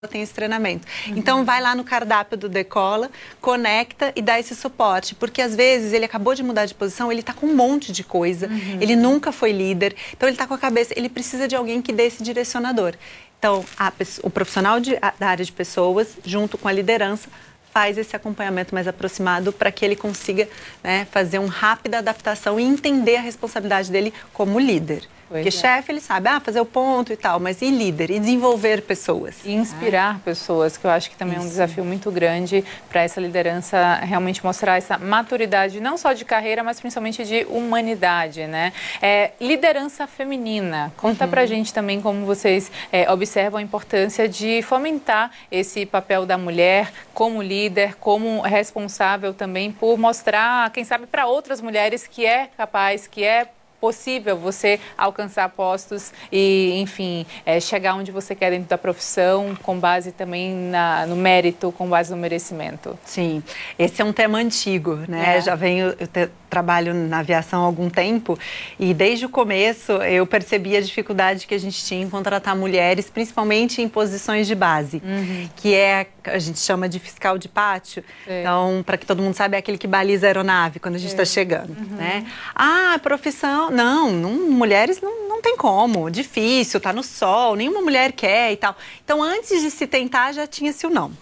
tem esse treinamento. Então, vai lá no cardápio do Decola, conecta e dá esse suporte. Porque, às vezes, ele acabou de mudar de posição, ele tá com um monte de coisa, ele nunca foi líder, então ele tá com a cabeça, ele precisa de alguém que dê esse direcionador. Então, o profissional da área de pessoas, junto com a liderança, faz esse acompanhamento mais aproximado para que ele consiga, né, fazer uma rápida adaptação e entender a responsabilidade dele como líder. Porque chefe, ele sabe, fazer o ponto e tal, mas e líder? E desenvolver pessoas? E inspirar pessoas, que eu acho que também é um desafio muito grande para essa liderança realmente mostrar essa maturidade, não só de carreira, mas principalmente de humanidade, né? Liderança feminina. Conta pra gente também como vocês observam a importância de fomentar esse papel da mulher como líder, como responsável também por mostrar, quem sabe, para outras mulheres que é capaz, que é possível você alcançar postos e, enfim, chegar onde você quer dentro da profissão, com base também no mérito, com base no merecimento. Sim, esse é um tema antigo, né? Já venho, trabalho na aviação há algum tempo e desde o começo eu percebi a dificuldade que a gente tinha em contratar mulheres, principalmente em posições de base, que a gente chama de fiscal de pátio. Então, para que todo mundo saiba, é aquele que baliza a aeronave quando a gente está chegando, né? Profissão, não, mulheres não tem como, difícil, tá no sol, nenhuma mulher quer e tal. Então, antes de se tentar, já tinha-se o não.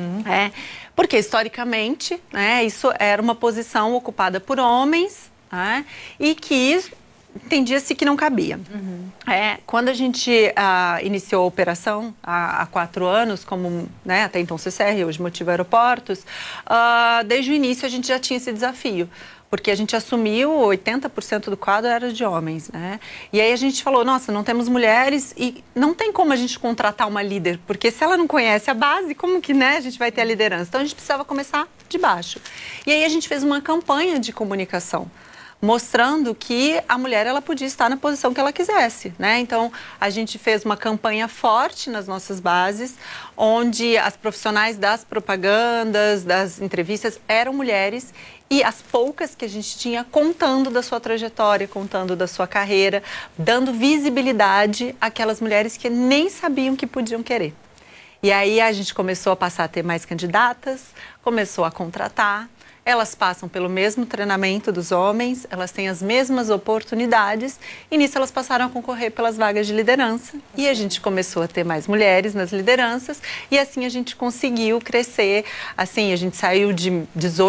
Porque, historicamente, né, isso era uma posição ocupada por homens, né, e que entendia-se que não cabia. Quando a gente iniciou a operação há 4 anos, como, né, até então CCR, hoje Motiva Aeroportos, desde o início a gente já tinha esse desafio. Porque a gente assumiu 80% do quadro era de homens, né? E aí a gente falou, nossa, não temos mulheres e não tem como a gente contratar uma líder, porque se ela não conhece a base, como que, né, a gente vai ter a liderança? Então a gente precisava começar de baixo. E aí a gente fez uma campanha de comunicação, mostrando que a mulher ela podia estar na posição que ela quisesse, né? Então, a gente fez uma campanha forte nas nossas bases, onde as profissionais das propagandas, das entrevistas, eram mulheres e as poucas que a gente tinha contando da sua trajetória, contando da sua carreira, dando visibilidade àquelas mulheres que nem sabiam que podiam querer. E aí a gente começou a passar a ter mais candidatas, começou a contratar. Elas passam pelo mesmo treinamento dos homens, elas têm as mesmas oportunidades e nisso elas passaram a concorrer pelas vagas de liderança. E a gente começou a ter mais mulheres nas lideranças e assim a gente conseguiu crescer. Assim, a gente saiu de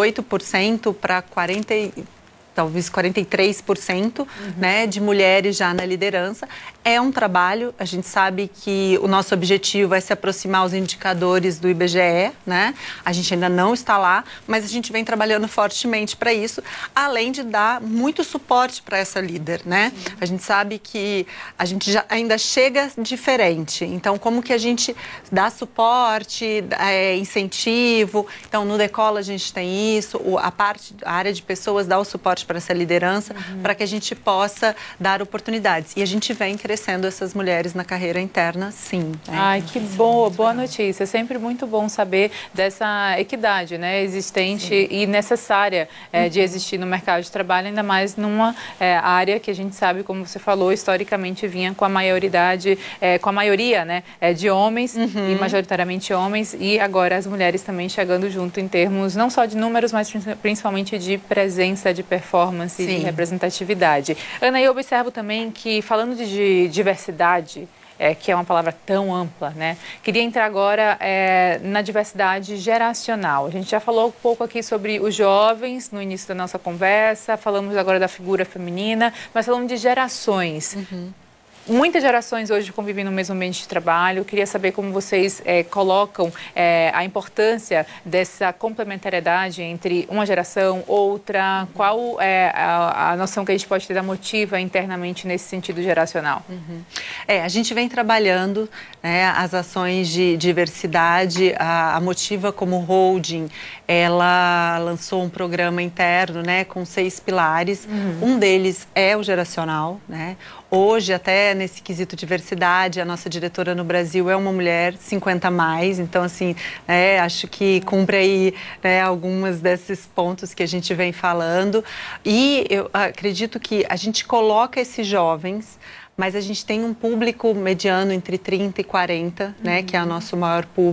18% para talvez 43%, né, de mulheres já na liderança. É um trabalho, a gente sabe que o nosso objetivo é se aproximar aos indicadores do IBGE, né? A gente ainda não está lá, mas a gente vem trabalhando fortemente para isso, além de dar muito suporte para essa líder, né? A gente sabe que a gente ainda chega diferente, então como que a gente dá suporte, incentivo? Então no Decola a gente tem isso, a área de pessoas dá o suporte para essa liderança, para que a gente possa dar oportunidades. E a gente vem crescendo essas mulheres na carreira interna, sim. Ai, que boa notícia. É sempre muito bom saber dessa equidade, né, existente e necessária de existir no mercado de trabalho, ainda mais numa área que a gente sabe, como você falou, historicamente vinha com a maioridade, com a maioria, né, de homens e majoritariamente homens, e agora as mulheres também chegando junto em termos não só de números, mas principalmente de presença, de performance e de representatividade. Ana, eu observo também que, falando de diversidade, que é uma palavra tão ampla, né? Queria entrar agora na diversidade geracional. A gente já falou um pouco aqui sobre os jovens no início da nossa conversa, falamos agora da figura feminina, mas falamos de gerações. Muitas gerações hoje convivem no mesmo ambiente de trabalho. Eu queria saber como vocês colocam a importância dessa complementariedade entre uma geração, outra. Qual é a noção que a gente pode ter da Motiva internamente nesse sentido geracional? A gente vem trabalhando, né, as ações de diversidade. A Motiva, como holding, ela lançou um programa interno, né, com 6 pilares. Um deles é o geracional, né? Hoje, até nesse quesito diversidade, a nossa diretora no Brasil é uma mulher 50 a mais, então, assim, acho que cumpre aí, né, algumas desses pontos que a gente vem falando. E eu acredito que a gente coloca esses jovens mas a gente tem um público mediano entre 30 e 40, né, que é o nosso maior público.